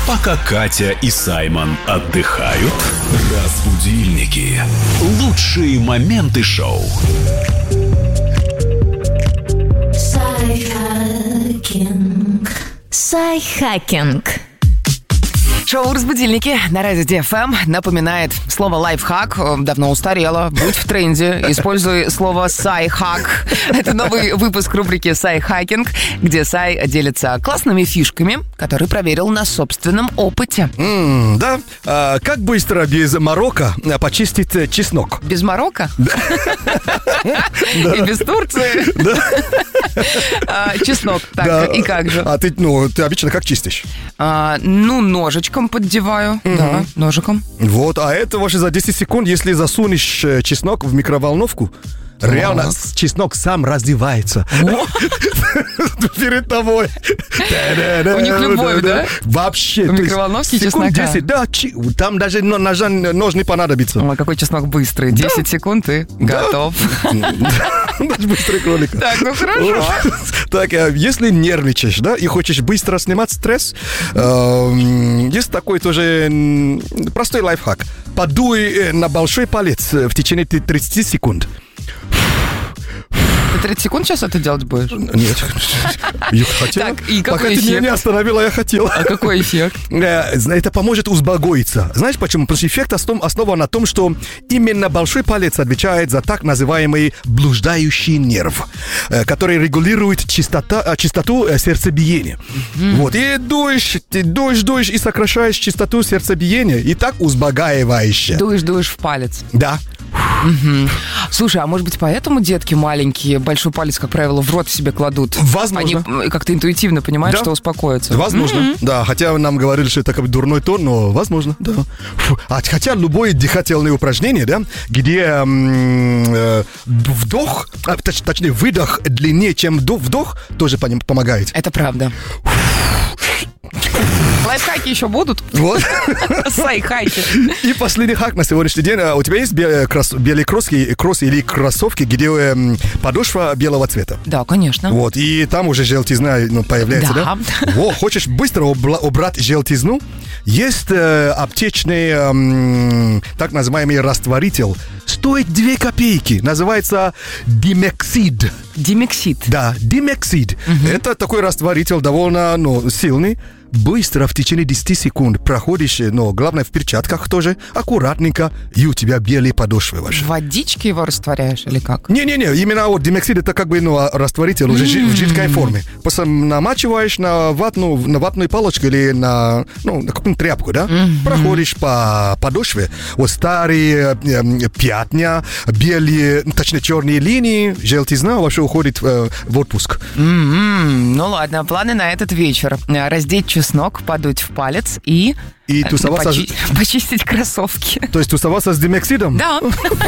Пока Катя и Саймон отдыхают, разбудильники. Лучшие моменты шоу. Сайхакинг. Шоу «Разбудильники» на Радио ФМ напоминает слово «лайфхак». Давно устарело. Будь в тренде. Используй слово «сайхак». Это новый выпуск рубрики «Сайхакинг», где Сай делится классными фишками, которые проверил на собственном опыте. Да. Как быстро без Марокко почистить чеснок? Без Марокко? И без Турции? Чеснок. Так, и как же? А ты обычно как чистишь? Ножичком поддеваю. Да, ножиком. Вот, а это вообще за 10 секунд, если засунешь чеснок в микроволновку, реально чеснок сам раздевается. Перед тобой. У них любовь, да? Вообще. В микроволновке чеснока? Секунд 10, да. Там даже нож не понадобится. Ой, какой чеснок быстрый. 10 секунд и готов. Быстрый кролик. Так, ну хорошо. Так, если нервничаешь, да, и хочешь быстро снимать стресс, есть такой тоже простой лайфхак. Подуй на большой палец в течение 30 секунд. Ты 30 секунд сейчас это делать будешь? Нет. Я хотел. Так, и какой Пока эффект? ты меня не остановила, я хотел. А какой эффект? Это поможет успокоиться. Знаешь почему? Потому что эффект основан на том, что именно большой палец отвечает за так называемый блуждающий нерв, который регулирует частоту сердцебиения. Вот. И дуешь и сокращаешь частоту сердцебиения. И так успокаивающе. Дуешь в палец. Да. Слушай, а может быть поэтому детки маленькие большой палец, как правило, в рот себе кладут? Возможно. Они как-то интуитивно понимают, Да. что успокоятся. Возможно, да. Хотя нам говорили, что это как бы дурной тон, но возможно, да. Хотя любое дыхательное упражнение, да, где вдох, точнее выдох длиннее, чем вдох, тоже помогает. Это правда. Лайфхаки еще будут? Вот. Сайхаки. И последний хак на сегодняшний день. У тебя есть белые кроссы или кроссовки, где подошва белого цвета? Да, конечно. Вот, и там уже желтизна появляется, да? Во, хочешь быстро убрать желтизну? Есть аптечный так называемый растворитель. Стоит 2 копейки. Называется Димексид. Димексид. Да, Димексид. Это такой растворитель довольно сильный. Быстро в течение 10 секунд проходишь, но главное в перчатках тоже, аккуратненько, и у тебя белые подошвы ваши. В водичке его растворяешь или как? Не-не-не, именно вот Димексид это как бы растворитель уже в жидкой форме. Просто намачиваешь на ватную палочку или на какую-нибудь тряпку, да? Проходишь по подошве, вот старые пятна, белые, точнее черные линии, желтизна вообще уходит в отпуск. Ну ладно, планы на этот вечер. Раздеть чеснок, подуть в палец и тусоваться... почистить кроссовки. То есть тусоваться с Димексидом? Да.